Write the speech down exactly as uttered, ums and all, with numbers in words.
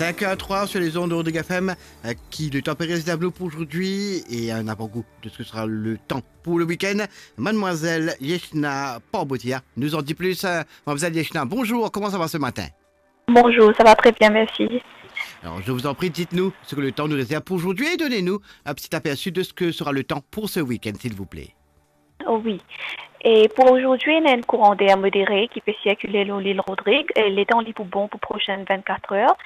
cinq heures trois sur les ondes de Rodrigue F M, euh, qui le temps prérésidable pour aujourd'hui et un avant-goût de ce que sera le temps pour le week-end. Mademoiselle Yeshna Porbotia nous en dit plus. Euh, Mademoiselle Yeshna, bonjour, comment ça va ce matin? Bonjour, ça va très bien, merci. Alors, je vous en prie, dites-nous ce que le temps nous réserve pour aujourd'hui et donnez-nous un petit aperçu de ce que sera le temps pour ce week-end, s'il vous plaît. Oh oui. Et pour aujourd'hui, il y a un courant d'air modéré qui peut circuler sur l'île Rodrigue. Et les temps libres bon pour les prochaines vingt-quatre heures.